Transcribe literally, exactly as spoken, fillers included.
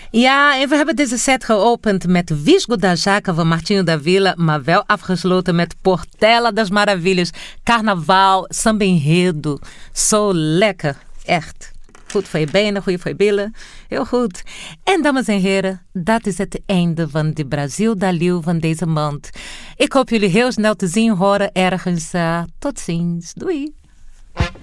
Ja, en we hebben deze set geopend met Visgo da Jaca van Martinho da Vila, maar wel afgesloten met Portela das Maravilhas, carnaval, samba enredo. Zo lekker, echt. Goed voor je benen, goed voor je billen. Heel goed. En dames en heren, dat is het einde van de Brasil da Leeuw van deze maand. Ik hoop jullie heel snel te zien, horen ergens. Uh, tot ziens. Doei.